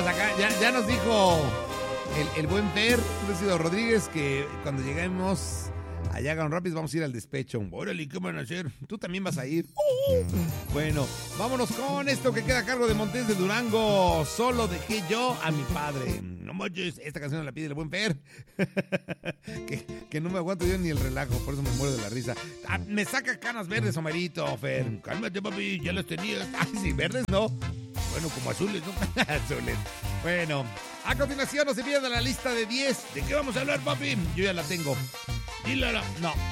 Hasta acá, ya nos dijo el buen Fer, Lucido Rodríguez, que cuando lleguemos allá a Grand Rapids vamos a ir al despecho. Órale, ¿qué van a hacer? Tú también vas a ir. Bueno, vámonos con esto que queda a cargo de Montes de Durango. Solo dejé yo a mi padre. No manches, esta canción la pide el buen Fer. que no me aguanto yo ni el relajo, por eso me muero de la risa. Me saca canas verdes, Omarito, Fer. Cálmate, papi, ya las tenías. Ay, sí, verdes no. Bueno, como azules, ¿no? Azules. Bueno, a continuación no se pierda la lista de 10. ¿De qué vamos a hablar, papi? Yo ya la tengo. Dile no.